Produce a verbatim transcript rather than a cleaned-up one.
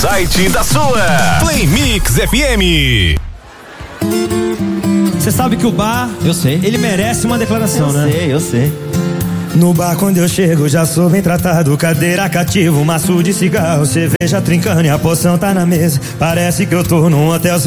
site da sua. Play Mix F M. Você sabe que o bar, eu sei, ele merece uma declaração, eu né? Eu sei, eu sei. No bar quando eu chego já sou bem tratado. Cadeira cativa, maço de cigarro, cerveja trincando e a poção tá na mesa. Parece que eu tô num hotel